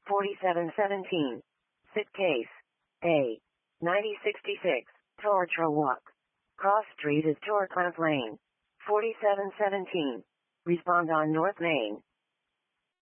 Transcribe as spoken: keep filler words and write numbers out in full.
forty-seven seventeen. Sit case. A. ninety sixty-six. Torture Walk. Cross Street is Torclamp Lane. forty-seven seventeen. Respond on North Main.